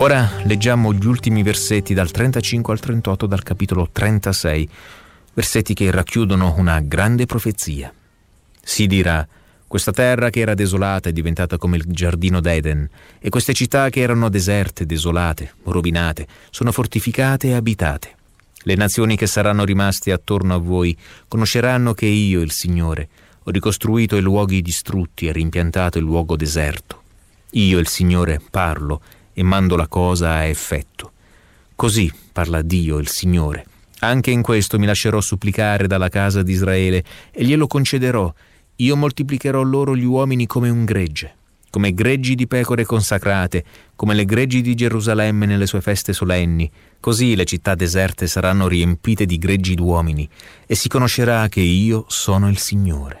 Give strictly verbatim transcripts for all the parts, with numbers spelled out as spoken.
Ora leggiamo gli ultimi versetti dal trentacinque al trentotto del capitolo trentasei, versetti che racchiudono una grande profezia. Si dirà: questa terra che era desolata è diventata come il giardino d'Eden, e queste città che erano deserte, desolate, rovinate, sono fortificate e abitate. Le nazioni che saranno rimaste attorno a voi conosceranno che io, il Signore, ho ricostruito i luoghi distrutti e rimpiantato il luogo deserto. Io, il Signore, parlo e mando la cosa a effetto. Così parla Dio, il Signore. Anche in questo mi lascerò supplicare dalla casa di Israele e glielo concederò. Io moltiplicherò loro gli uomini come un gregge, come greggi di pecore consacrate, come le greggi di Gerusalemme nelle sue feste solenni. Così le città deserte saranno riempite di greggi d'uomini, e si conoscerà che io sono il Signore.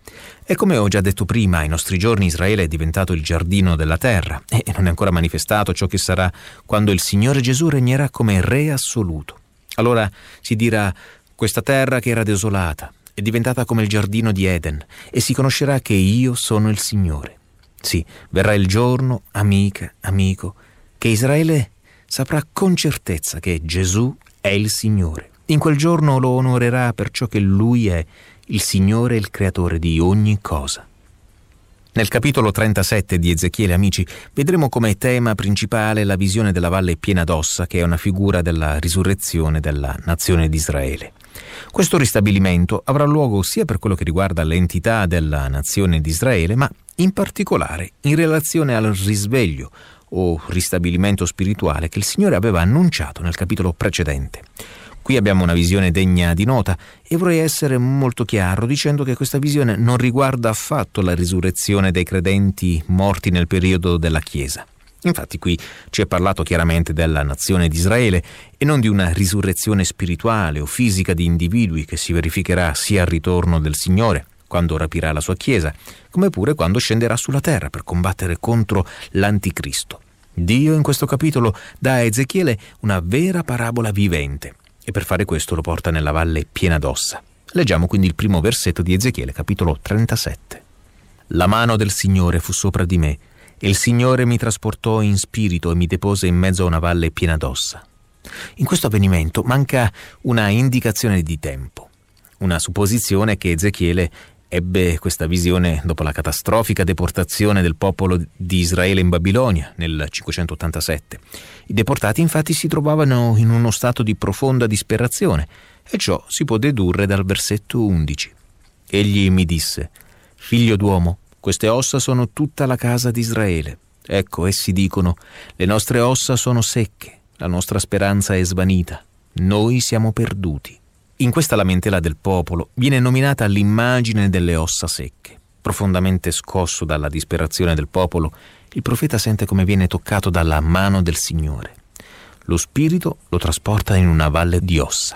E come ho già detto prima, ai nostri giorni Israele è diventato il giardino della terra, e non è ancora manifestato ciò che sarà quando il Signore Gesù regnerà come Re assoluto. Allora si dirà: questa terra che era desolata è diventata come il giardino di Eden, e si conoscerà che io sono il Signore. Sì, verrà il giorno, amica, amico, che Israele saprà con certezza che Gesù è il Signore. In quel giorno lo onorerà per ciò che Lui è, il Signore e il Creatore di ogni cosa. Nel capitolo trentasette di Ezechiele, amici, vedremo come tema principale la visione della valle piena d'ossa, che è una figura della risurrezione della nazione di Israele. Questo ristabilimento avrà luogo sia per quello che riguarda l'entità della nazione di Israele, ma in particolare in relazione al risveglio o ristabilimento spirituale che il Signore aveva annunciato nel capitolo precedente. Qui abbiamo una visione degna di nota, e vorrei essere molto chiaro dicendo che questa visione non riguarda affatto la risurrezione dei credenti morti nel periodo della Chiesa. Infatti qui ci è parlato chiaramente della nazione di Israele e non di una risurrezione spirituale o fisica di individui che si verificherà sia al ritorno del Signore, quando rapirà la sua Chiesa, come pure quando scenderà sulla terra per combattere contro l'Anticristo. Dio in questo capitolo dà a Ezechiele una vera parabola vivente, e per fare questo lo porta nella valle piena d'ossa. Leggiamo quindi il primo versetto di Ezechiele, capitolo trentasette. La mano del Signore fu sopra di me, e il Signore mi trasportò in spirito e mi depose in mezzo a una valle piena d'ossa. In questo avvenimento manca una indicazione di tempo. Una supposizione che Ezechiele ebbe questa visione dopo la catastrofica deportazione del popolo di Israele in Babilonia nel cinquecentottantasette. I deportati infatti si trovavano in uno stato di profonda disperazione, e ciò si può dedurre dal versetto undici. Egli mi disse: figlio d'uomo, queste ossa sono tutta la casa di Israele. Ecco, essi dicono: le nostre ossa sono secche, la nostra speranza è svanita, noi siamo perduti. In questa lamentela del popolo viene nominata l'immagine delle ossa secche. Profondamente scosso dalla disperazione del popolo, il profeta sente come viene toccato dalla mano del Signore. Lo Spirito lo trasporta in una valle di ossa.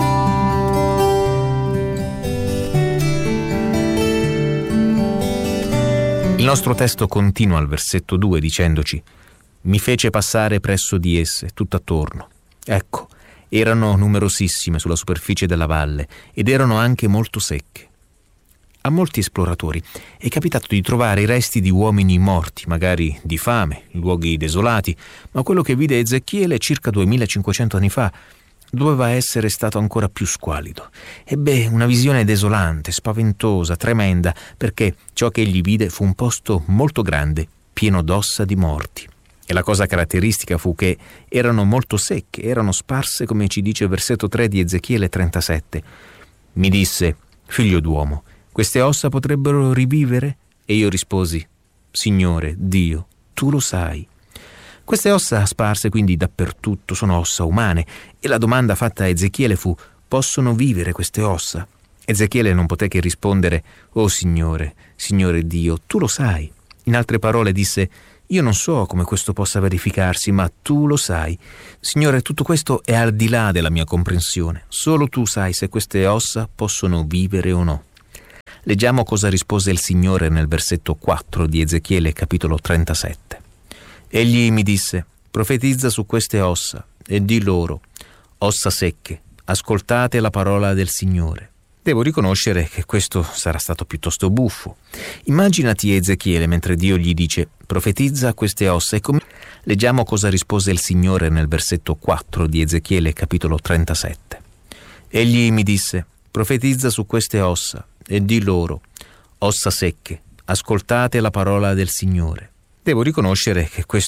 Il nostro testo continua al versetto due dicendoci: mi fece passare presso di esse, tutt'attorno. Ecco, erano numerosissime sulla superficie della valle ed erano anche molto secche. A molti esploratori è capitato di trovare i resti di uomini morti, magari di fame, in luoghi desolati, ma quello che vide Ezechiele circa duemilacinquecento anni fa doveva essere stato ancora più squallido. Ebbe una visione desolante, spaventosa, tremenda, perché ciò che egli vide fu un posto molto grande, pieno d'ossa di morti. E la cosa caratteristica fu che erano molto secche, erano sparse, come ci dice il versetto tre di Ezechiele trentasette. Mi disse: figlio d'uomo, queste ossa potrebbero rivivere? E io risposi: Signore, Dio, tu lo sai. Queste ossa sparse quindi dappertutto sono ossa umane, e la domanda fatta a Ezechiele fu: possono vivere queste ossa? Ezechiele non poté che rispondere: oh Signore, Signore Dio, tu lo sai. In altre parole disse: io non so come questo possa verificarsi, ma tu lo sai. Signore, tutto questo è al di là della mia comprensione. Solo tu sai se queste ossa possono vivere o no. Leggiamo cosa rispose il Signore nel versetto quattro di Ezechiele, capitolo trentasette. Egli mi disse: profetizza su queste ossa e di loro: ossa secche, ascoltate la parola del Signore. Devo riconoscere che questo sarà stato piuttosto buffo. Immaginati Ezechiele mentre Dio gli dice: profetizza a queste ossa. E come leggiamo cosa rispose il Signore nel versetto quattro di Ezechiele capitolo trentasette. Egli mi disse: profetizza su queste ossa e di loro: ossa secche, ascoltate la parola del Signore. Devo riconoscere che questo